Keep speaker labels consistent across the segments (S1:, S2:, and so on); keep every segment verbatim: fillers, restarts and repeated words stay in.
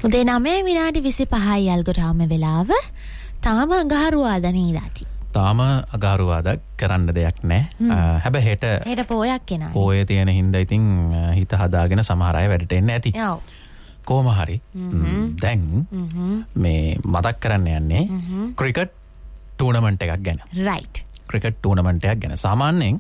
S1: උදේ නවය විනාඩි විසිපහයි යල්ගොටාම වෙලාව. තාම අඟහරුවාදා නේද ඇති.
S2: තාම අඟහරුවාදා කරන්න දෙයක් නැහැ. හැබැයි හෙට
S1: හෙට පොයක් එනවා.
S2: පොයේ තියෙන හින්දා ඉතින් හිත හදාගෙන සමහර අය වැඩට එන්න ඇති.
S1: ඔව්.
S2: කොහොම හරි දැන් මේ මතක් කරන්න යන්නේ ක්‍රිකට් ටූර්නමන්ට් එකක් ගැන.
S1: රයිට්.
S2: ක්‍රිකට් ටූර්නමන්ට් එකක් ගැන. සාමාන්‍යයෙන්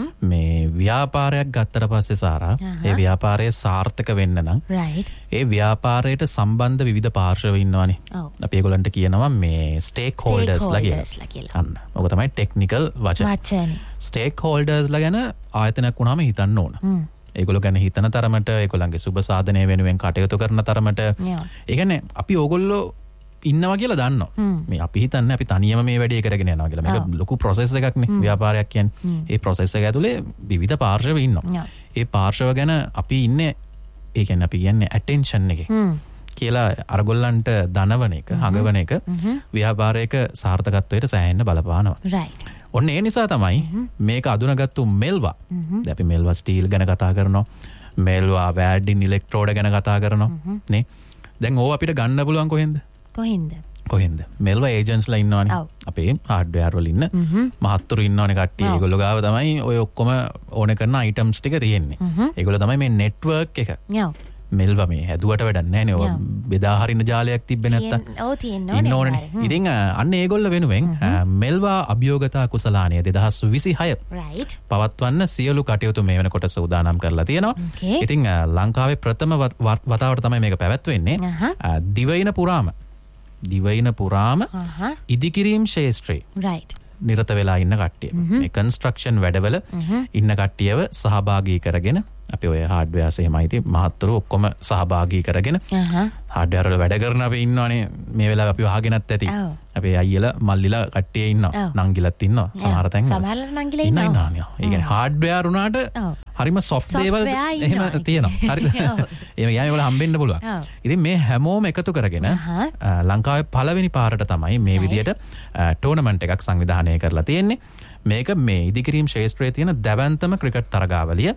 S2: මේ ව්‍යාපාරයක් ගත්තට පස්සේ සාරා ඒ ව්‍යාපාරය සාර්ථක වෙන්න නම් ඒ ව්‍යාපාරයට සම්බන්ධ විවිධ පාර්ශව ඉන්නවනේ. අපි ඒගොල්ලන්ට කියනවා මේ ස්ටේක් හෝල්ඩර්ස්ලා කියලා. අන්න. ඔක තමයි ටෙක්නිකල් වචන. ස්ටේක් හෝල්ඩර්ස්ලා ගැන ආයතනයක් වුණාම හිතන්න ඕන. ඒගොල්ලෝ ගැන හිතන තරමට ඒගොල්ලන්ගේ සුබ සාධනය වෙනුවෙන් කටයුතු කරන තරමට ඒ කියන්නේ අපි ඕගොල්ලෝ ඉන්නවා කියලා දන්නවා. මේ අපි හිතන්නේ අපි තනියම මේ වැඩේ කරගෙන යනවා කියලා. මේක ලොකු ප්‍රොසෙස් එකක් නේ ව්‍යාපාරයක් කියන්නේ. ඒ ප්‍රොසෙස් එක ඇතුලේ විවිධ පාර්ශව ඉන්නවා. ඒ පාර්ශව ගැන අපි ඉන්නේ ඒ කියන්නේ අපි කියන්නේ ඇටෙන්ෂන් එකේ. කියලා අරගොල්ලන්ට දනවන එක, හඟවන එක ව්‍යාපාරයක සාර්ථකත්වයට සෑහෙන්න බලපානවා.
S1: රයිට්.
S2: ඔන්න ඒ නිසා තමයි මේක අඳුනගත්තු මෙල්වා. දැන් අපි මෙල්වා ස්ටීල් ගැන කතා කරනවා. මෙල්වා වැල්ඩින් ඉලෙක්ට්‍රෝඩ ගැන කතා කරනවා නේ. දැන් ඕව අපිට ගන්න පුළුවන් කොහෙන්ද?
S1: කොහෙන්ද?
S2: කොහෙන්ද? මෙල්වා ඒජන්ට්ස්ලා ඉන්නවනේ. අපේ හાર્ඩ්වෙයාර් වල ඉන්න මහත්තුරු ඉන්නවනේ කට්ටිය. ඒගොල්ලෝ ගාව තමයි ඔය ඔක්කොම ඕන කරන අයිටම්ස් ටික තියෙන්නේ. ඒගොල්ලෝ තමයි මේ නෙට්වර්ක් එක. මෙල්වා මේ හැදුවට වැඩක් නැහැ නේ. ඔය බෙදා හරින ජාලයක් තිබ්බේ නැත්තම්.
S1: ඔව් තියෙන්න ඕනේ.
S2: ඉතින් අන්න ඒගොල්ලෝ වෙනුවෙන් මෙල්වා අභියෝගතා කුසලානිය දෙදහස් විසිහය
S1: රයිට්
S2: පවත්වන්න සියලු කටයුතු මේ වෙනකොට සූදානම් කරලා තියෙනවා. ඉතින් ලංකාවේ ප්‍රථම වතාවට තමයි මේක පැවැත්වෙන්නේ. දිවයින පුරාම දිවයින පුරාම ඉදිකිරීම් ශේෂ්ත්‍රයේ
S1: රයිට්
S2: නිරත වෙලා ඉන්න කට්ටිය. මේ කන්ස්ට්‍රක්ෂන් වැඩවල ඉන්න කට්ටියව සහභාගී කරගෙන අපි ඔය හાર્ඩ්වෙයාර්ස් එහෙමයි ඉතින් මහත්තුරු ඔක්කොම සහභාගී කරගෙන හાર્ඩ්වෙයාර් වල වැඩ කරන අපි ඉන්නවනේ මේ වෙලාවේ අපි වහගෙනත් ඇති. අපේ අයියලා මල්ලිලා කට්ටිය ඉන්නවා. නංගිලත් ඉන්නවා. සමහර තැන්
S1: සමහර නංගිලා ඉන්නවා.
S2: ඒ කියන්නේ හાર્ඩ්වෙයාර් උනාට හරිම සොෆ්ට් දේවල් එහෙම තියෙනවා. හරිද? එහෙම යන්නේ වල හම්බෙන්න පුළුවන්. ඉතින් මේ හැමෝම එකතු කරගෙන ලංකාවේ පළවෙනි පාරට තමයි මේ විදියට ටූර්නමන්ට් එකක් සංවිධානය කරලා තියෙන්නේ. මේක මේ ඉදිකිරීම් ශේෂ්ත්‍රයේ තියෙන දැවැන්තම ක්‍රිකට් තරගාවලිය.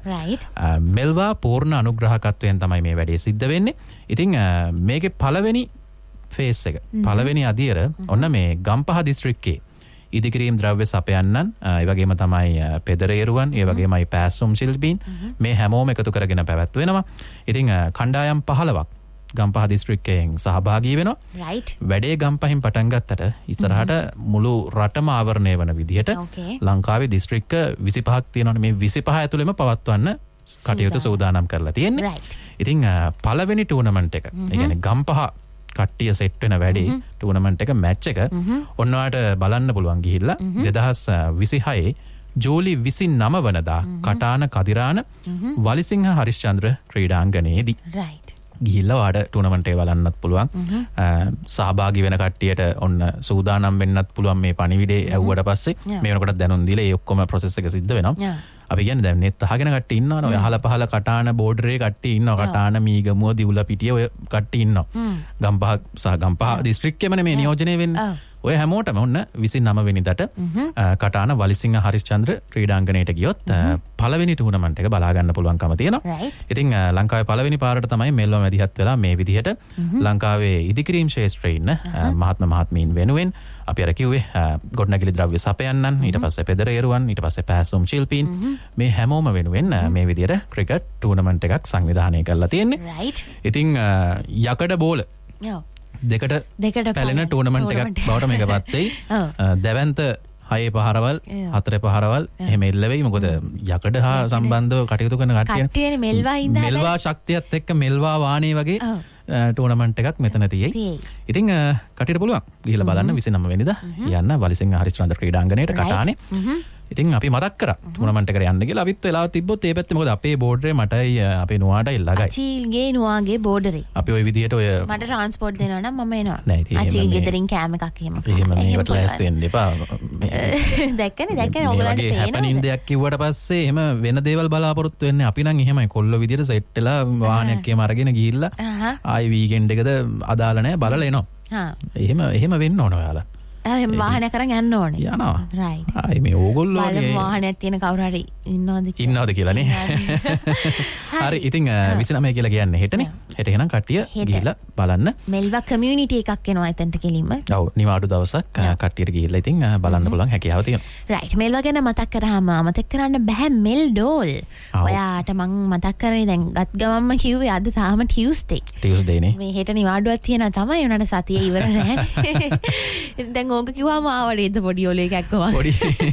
S2: මෙල්වා පූර්ණ අනුග්‍රහකත්වයෙන් තමයි මේ වැඩේ සිද්ධ වෙන්නේ. ඉතින් මේකේ පළවෙනි ෆේස් එක පළවෙනි අදියර ඔන්න මේ ගම්පහ දිස්ත්‍රික්කයේ ඉදිකිරීම් ද්‍රව්‍ය සපයන්නන් ඒ වගේම තමයි පෙදරේරුවන් ඒ වගේමයි පෑසුම් ශිල්පීන් මේ හැමෝම එකතු කරගෙන පැවැත්වෙනවා. ඉතින් කණ්ඩායම් පහළොවක් ගම්පහ දිස්ත්‍රික්කයෙන් සහභාගී වෙනවා.
S1: රයිට්.
S2: වැඩේ ගම්පහින් පටන් ගත්තට ඉස්සරහට මුළු රටම ආවරණය වන විදිහට ලංකාවේ දිස්ත්‍රික්ක විසිපහක් තියෙනවනේ. මේ විසිපහ ඇතුළෙම පවත්වන්න කටයුතු සූදානම් කරලා තියෙන්නේ. ඉතින් පළවෙනි ටූර්නමන්ට් එක ඒ කියන්නේ ගම්පහ කට්ටිය සෙට් වෙන වැඩේ ටූර්නමන්ට් එක මැච් එක ඔන්නවට බලන්න පුළුවන් ගිහිල්ලා දෙදහස් විසිහයේ ජූලි විසිනම වනදා කටාන කදිරාන වලිසිංහ හරිශ්චන්ද්‍ර ක්‍රීඩාංගණයේදී.
S1: රයිට්.
S2: ගිහිල්ලා වාඩ ටූර්නමන්ට් එක බලන්නත් පුළුවන්. සහභාගී වෙන කට්ටියට ඔන්න සූදානම් වෙන්නත් පුළුවන් මේ පණිවිඩේ ඇහුවට පස්සේ මේ වෙනකොට දැනුම් දීලා ඒ ඔක්කොම ප්‍රොසෙස් එක සිද්ධ වෙනවා. අපි කියන්නේ දැන් නෙත් අහගෙන කට්ටිය ඉන්නවනේ. ඔය අහල පහල කටාන බෝඩරේ කට්ටිය ඉන්නවා. කටාන මීගමුව දිවුල පිටිය ඔය කට්ටිය ඉන්නවා. ගම්පහ සහ ගම්පහ දිස්ත්‍රික්කෙමනේ මේ නියෝජනය වෙන්නේ. ඔය හැමෝටම ඔන්න විසිනම වෙනිදාට කටාන වලිසිංහ හරිශ්චන්ද්‍ර ක්‍රීඩාංගණයට ගියොත් පළවෙනි ටූර්නමන්ට් එක බලා ගන්න පුළුවන්කම තියෙනවා. ඉතින් ලංකාවේ පළවෙනි පාරට තමයි මෙල්වා මැදිහත් වෙලා මේ විදිහට ලංකාවේ ඉදිකිරීම් ශේෂ්ත්‍රයේ ඉන්න මහත්ම මහත්මීන් වෙනුවෙන් අපි අර කිව්වේ ගොඩනැගිලි ද්‍රව්‍ය සපයන්නන් ඊට පස්සේ පෙදරේරුවන් ඊට පස්සේ පෑසුම් ශිල්පීන් මේ හැමෝම වෙනුවෙන් මේ විදිහට ක්‍රිකට් ටූර්නමන්ට් එකක් සංවිධානය කරලා තියෙන්නේ. ඉතින් යකඩ බෝල දෙකට
S1: දෙකට
S2: පැලෙන ටූර්නමන්ට් එකක් බවට මේක පත් වෙයි. දැවැන්ත හයේ පහරවල් හතරේ පහරවල් එහෙම එල්ල වෙයි. මොකද යකඩ හා සම්බන්ධව කටයුතු කරන
S1: කට්ටියනේ මෙල්වා ඉඳලා
S2: මෙල්වා ශක්තියත් එක්ක මෙල්වා වාණේ වගේ ටූර්නමන්ට් එකක් මෙතන තියෙයි. ඉතින් කටියට පුළුවන් ගිහිල්ලා බලන්න විසිනම වෙනිදා යන්න වලිසිංහ හරිශ්චන්ද්‍ර ක්‍රීඩාංගණයට කටානේ. ඉතින් අපි මතක් කරා ටූර්නමන්ට් එකට යන්න කියලා. අපිත් වෙලාව තිබ්බොත් ඒ පැත්තේ මොකද අපේ බෝඩරේ මටයි අපේ නුවාටයි ළඟයි.
S1: අචීල්ගේ නුවාගේ බෝඩරේ.
S2: අපි ওই විදිහට ඔය
S1: මට ට්‍රාන්ස්පෝර්ට් දෙනවා නම් මම එනවා.
S2: නෑ ඉතින්
S1: අචීල් ගෙදරින් කෑම එකක් එහෙම.
S2: එහෙම මේවට ලෑස්ති වෙන්න එපා.
S1: දැක්කනේ දැක්කනේ ඔයගලන්ට පේනවා.
S2: හැපනින් දෙයක් කිව්වට පස්සේ එහෙම වෙන දේවල් බලාපොරොත්තු වෙන්නේ අපි නම් එහෙමයි කොල්ල විදිහට සෙට් වෙලා වාහනයක් එහෙම අරගෙන ගිහිල්ලා ආයි වීකෙන්ඩ් එකද අදාළ නැහැ බලලා එනවා. හා. එහෙම එහෙම වෙන්න ඕන ඔයාලා.
S1: වාහනයක් කරන් යන්න ඕනේ.
S2: යනවා.
S1: right.
S2: ආයි මේ ඕගොල්ලෝ
S1: බලමු වාහනයක් තියෙන කවුරු හරි ඉන්නවද කියලා.
S2: ඉන්නවද කියලා නේ. හරි ඉතින් විසිනමය කියලා කියන්නේ හෙටනේ. හෙට එහෙනම් කට්ටිය ගිහිල්ලා බලන්න.
S1: මෙල්වා කමියුනිටි එකක් එනවා එතනට කෙලින්ම.
S2: ඔව් නිවාඩු දවසක් කට්ටියට ගිහිල්ලා ඉතින් බලන්න පුළුවන් හැකියාව තියෙනවා.
S1: right. මෙල්වා ගැන මතක් කරාම අමතක කරන්න බෑ මෙල්ඩෝල්. ඔයාට මං මතක් කරේ දැන් ගත් ගමම්ම කිව්වේ අද තාම ටියුස්ඩේ.
S2: ටියුස්ඩේ නේ.
S1: මේ හෙට නිවාඩුවක් තියෙනවා තමයි උනාට සතිය ඉවර නැහැ. දැන් ඕක කිව්වම ආවඩේද පොඩි ඔලේ කැක්කම. පොඩි.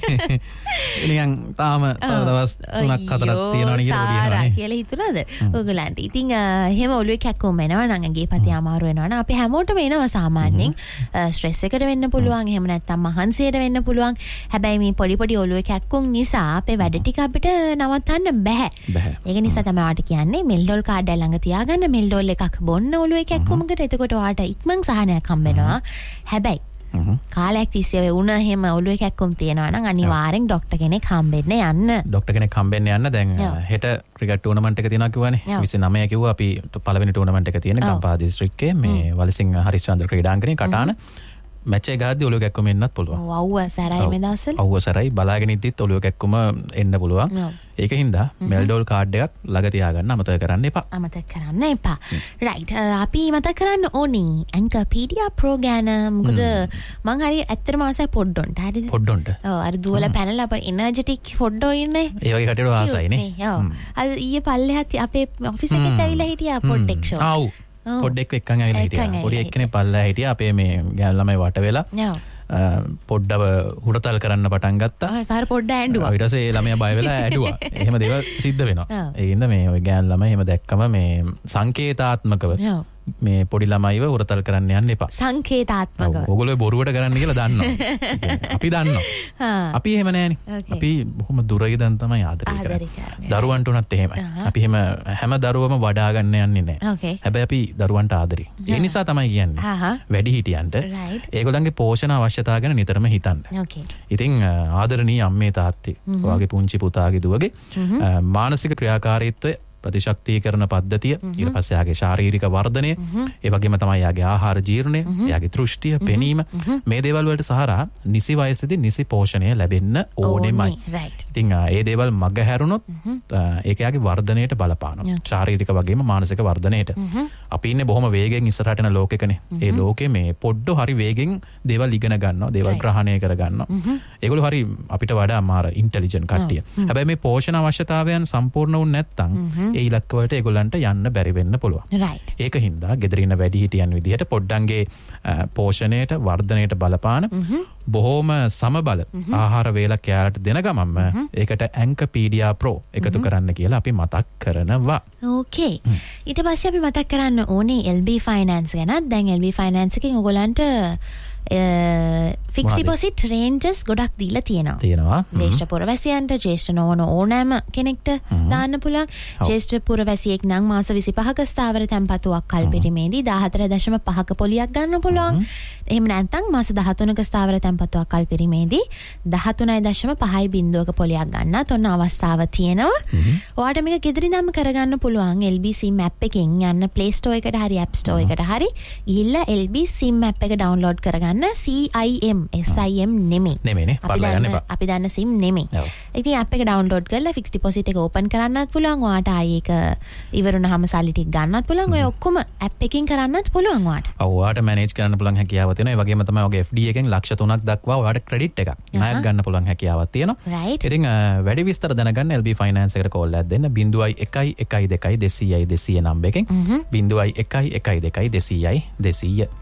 S2: නිකන් තාම දවස් තුනක් හතරක් තියෙනවනේ කියලා පොඩි හරනේ.
S1: කියලා හිතුණාද? ඔයගලන්ට. ඉතින් එහෙම ඔලුවේ කැක්කම එනවා නම් අගේ පති අමාරු වෙනවා නම් අපි හැමෝටම එනවා සාමාන්‍යයෙන්. ස්ට්‍රෙස් එකට වෙන්න පුළුවන්. එහෙම නැත්නම් මහන්සියට වෙන්න පුළුවන්. හැබැයි මේ පොඩි පොඩි ඔලුවේ කැක්කුම් නිසා අපේ වැඩ ටික අපිට නවත්තන්න බෑ. ඒක නිසා තමයි ඔයාට කියන්නේ මෙල්ඩෝල් කාඩ් එක ළඟ තියාගන්න මෙල්ඩෝල් එකක් බොන්න ඔලුවේ කැක්කුමකට. එතකොට ඔයාට ඉක්මන් සහනයක් හම්බ වෙනවා. හැබැයි කාලයක් තිස්සේ වුණ එහෙම ඔලුවේ කැක්කුම් තියෙනවා නම් අනිවාර්යෙන් ડોක්ටර් කෙනෙක් හම්බෙන්න යන්න.
S2: ડોක්ටර් කෙනෙක් හම්බෙන්න යන්න. දැන් හෙට ක්‍රිකට් ටූර්නමන්ට් එක තියෙනවා කිව්වනේ. විසිනමය කිව්වා අපි පළවෙනි ටූර්නමන්ට් එක තියෙන ගම්පහ දිස්ත්‍රික්කයේ මේ වලසිංහ හරිස්චන්ද්‍ර ක්‍රීඩාංගණයේ කටාන මැච් එක ගහද්දී ඔලුව කැක්කුම එන්නත් පුළුවන්.
S1: ඔව් අවුව සැරයි මේ දවස්වල.
S2: අවුව සැරයි බලාගෙන ඉද්දිත් ඔලුව කැක්කුම එන්න පුළුවන්. ඒක හින්දා මෙල්ඩෝල් කාඩ් එකක් ළඟ තියාගන්න අමතක කරන්න එපා.
S1: අමතක කරන්න එපා. right. අපි මතක කරන්න ඕනේ ඇන්කපීඩියා ප්‍රෝ ගැන. මොකද මං හරි ඇත්තටම ආසයි පොඩ්ඩොන්ට. හරිද?
S2: පොඩ්ඩොන්ට.
S1: ඔව් අර දුවලා පැනලා අපේ එනර්ජටික් පොඩ්ඩෝ ඉන්නේ.
S2: ඒ වගේ කටට ආසයිනේ.
S1: ඔව්. අද ඊයේ පල්ලෙහාත් අපේ ඔෆිස් එකෙත් ඇවිල්ලා හිටියා පොඩ්ඩෙක් ෂෝ.
S2: ආව්. පොඩ්ඩෙක් එක්කන් ඇවිල්ලා හිටියා. පොඩි එක්කෙනෙක් පල්ලෙහා හිටියා. අපේ මේ ගෑනු ළමයි වට වෙලා. ඔව්. පොඩ්ඩව හුරතල් කරන්න පටන් ගත්තා.
S1: ඔය පාර පොඩ්ඩ ඇඬුවා.
S2: ඊට පස්සේ ළමයා බය වෙලා ඇඬුවා. එහෙම දේවල් සිද්ධ වෙනවා. ඒකින්ද මේ ඔය ගෑනු ළමයි එහෙම දැක්කම මේ සංකේතාත්මකව මේ පොඩි ළමයිව හුරතල් කරන්න යන්න එපා.
S1: සංකේතාත්මකව.
S2: ඔයගොල්ලෝ බොරුවට කරන්න කියලා දන්නවා. අපි දන්නවා. අපි එහෙම නෑනේ. අපි බොහොම දුරයිදන් තමයි ආදරය කරන්නේ. දරුවන්ට උනත් එහෙමයි. අපි එහෙම හැම දරුවම වඩා ගන්න යන්නේ නෑ. හැබැයි අපි දරුවන්ට ආදරේ. ඒ නිසා තමයි කියන්නේ. වැඩි හිටියන්ට ඒගොල්ලන්ගේ පෝෂණ අවශ්‍යතාව ගැන නිතරම හිතන්න. ඉතින් ආදරණීය අම්මේ තාත්තේ ඔයාගේ පුංචි පුතාගේ දුවගේ මානසික ක්‍රියාකාරීත්වය ප්‍රතිශක්තිකරණ පද්ධතිය ඊට පස්සේ යාගේ ශාරීරික වර්ධනය ඒ වගේම තමයි යාගේ ආහාර ජීර්ණය යාගේ දෘෂ්ටිය පෙනීම මේ දේවල් වලට සහරා නිසි වයසේදී නිසි පෝෂණය ලැබෙන්න ඕනෙමයි. ඉතින් ඒ දේවල් මග හැරුණොත් ඒක යාගේ වර්ධනයට බලපානවා. ශාරීරික වගේම මානසික වර්ධනයට. අපි ඉන්නේ බොහොම වේගෙන් ඉස්සරහට යන ලෝකෙකනේ. ඒ ලෝකෙ මේ පොඩ්ඩෝ හරි වේගෙන් දේවල් ඉගෙන ගන්නවා, දේවල් ග්‍රහණය කර ගන්නවා. ඒගොල්ලෝ හරි අපිට වඩා මාර ඉන්ටෙලිජන්ට් කට්ටිය. හැබැයි මේ පෝෂණ අවශ්‍යතාවයන් සම්පූර්ණ වුනේ නැත්නම් ඒ ඉලක්ක වලට ඒගොල්ලන්ට යන්න බැරි වෙන්න පුළුවන්.
S1: right.
S2: ඒක හින්දා ගෙදර ඉන්න වැඩිහිටියන් විදිහට පොඩ්ඩන්ගේ පෝෂණයට වර්ධනයට බලපාන බොහොම සමබල ආහාර වේලක් යාලට දෙන ගමන්ම ඒකට ඇන්කපීඩියා ප්‍රෝ එකතු කරන්න කියලා අපි මතක් කරනවා.
S1: ඕකේ. ඊට පස්සේ අපි මතක් කරන්න ඕනේ එල් බී ෆයිනෑන්ස් ගැන. දැන් එල් බී ෆයිනෑන්ස් එකෙන් ඔයගොල්ලන්ට ෆික්ස් ඩිපොසිට් රේන්ජස් ගොඩක් දීලා තියෙනවා.
S2: තියෙනවා.
S1: ජේෂ්ඨ පුරවැසියන්ට ජේෂ්ඨ නොවන ඕනෑම කෙනෙක්ට දාන්න පුළුවන්. ජේෂ්ඨ පුරවැසියෙක් නම් මාස විසිපහක ස්ථාවර තැන්පතුවක් කල්පිරීමේදී දාහතර දශම පහක පොලියක් ගන්න පුළුවන්. එහෙම නැත්නම් මාස දහතුනක ස්ථාවර තැන්පතුවක් කල්පිරීමේදී දහතුනයි දශම පහයි බිංදුවක පොලියක් ගන්නත් ඔන්න අවස්ථාව තියෙනවා. ඔයාලට මේක ගෙදරින්ම කරගන්න පුළුවන්. එල් බී SIM app එකෙන් යන්න Play Store එකට හරි App Store එකට හරි ගිහිල්ලා එල් බී SIM app එක download කරගන්න. C I M S I M නෙමෙයි.
S2: නෙමෙයිනේ. පල්ලා යන්න එපා.
S1: අපි දන්න SIM නෙමෙයි. ඉතින් app එක download කරලා fixed deposit එක open කරන්නත් පුළුවන්. ඔයාට ආයේ ඒක ඉවරුනහම සල්ලි ටික ගන්නත් පුළුවන්. ඔය ඔක්කොම app එකකින් කරන්නත් පුළුවන් ඔයාට.
S2: ඔව් ඔයාට manage කරන්න පුළුවන් හැකියාව තියෙනවා. ඒ වගේම තමයි ඔගේ F D එකෙන් ලක්ෂ තුනක් දක්වා ඔයාට credit එකක් ණයක් ගන්න පුළුවන් හැකියාවක් තියෙනවා. ඉතින් වැඩි විස්තර දැනගන්න එල් බී ෆයිනෑන්ස් එකට call එකක් දෙන්න ज़ीरो वन वन वन दो दो दो ज़ीरो ज़ीरो ज़ीरो නම්බර් එකෙන් ज़ीरो वन वन वन दो दो दो ज़ीरो ज़ीरो